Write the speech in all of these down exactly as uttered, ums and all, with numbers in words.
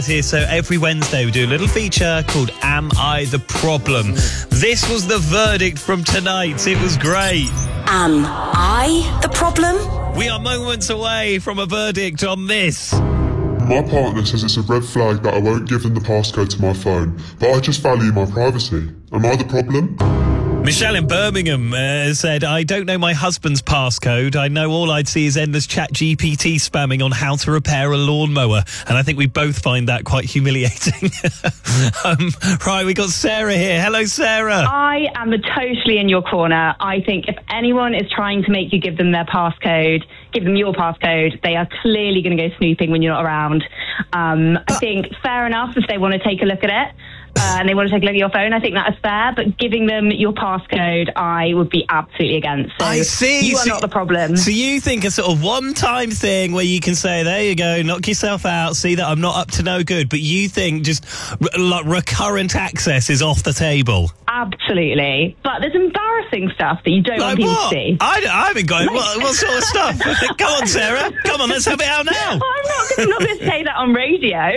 Here, so every Wednesday we do a little feature called Am I the Problem? This was the verdict from tonight. It was great. Am I the problem? We are moments away from a verdict on this. My partner says it's a red flag that I won't give them the passcode to my phone, but I just value my privacy. Am I the problem? Michelle in Birmingham uh, said, I don't know my husband's passcode. I know all I'd see is endless chat G P T spamming on how to repair a lawnmower. And I think we both find that quite humiliating. um, right, we got Sarah here. Hello, Sarah. I am totally in your corner. I think if anyone is trying to make you give them their passcode, give them your passcode, they are clearly going to go snooping when you're not around. Um, I think fair enough if they want to take a look at it. Uh, and they want to take a look at your phone, I think that is fair, but giving them your passcode, I would be absolutely against. So I see. You are so, not the problem. So you think a sort of one-time thing where you can say, there you go, knock yourself out, see that I'm not up to no good, but you think just re- like recurrent access is off the table? Absolutely. But there's embarrassing stuff that you don't Like want people what? to see. I, I haven't got it. What, what sort of stuff? Come on, Sarah. Come on, let's have it out now. Well, I'm not, I'm not going to say that on radio.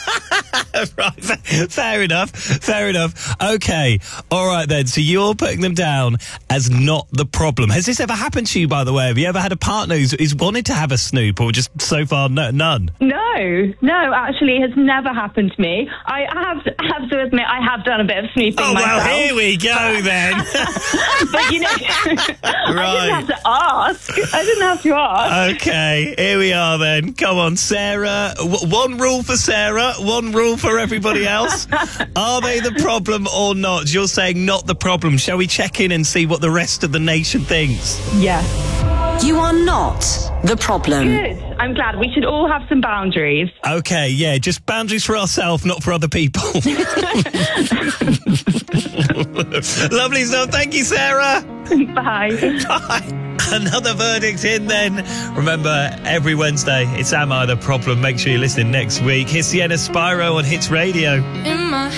Right, fair enough, fair enough. Okay, all right then, so you're putting them down as not the problem. Has this ever happened to you, by the way? Have you ever had a partner who's, who's wanted to have a snoop, or just so far no, none? No, no, actually it has never happened to me. I have, have to admit, I have done a bit of snooping Oh, myself. well, here we go then. But, you know, I Right. didn't have to ask. I didn't have to ask. Okay, here we are then. Come on, Sarah. W- one rule for Sarah, one rule for everybody else. Are they the problem or not? You're saying not the problem. Shall we check in and see what the rest of the nation thinks? Yes. You are not the problem. Good. I'm glad. We should all have some boundaries. Okay, yeah, just boundaries for ourselves, not for other people. Lovely stuff. Thank you, Sarah. Bye. Bye. Another verdict in then. Remember, every Wednesday, it's Am I the Problem? Make sure you're listening next week. Here's Sienna Spyro on Hits Radio. In my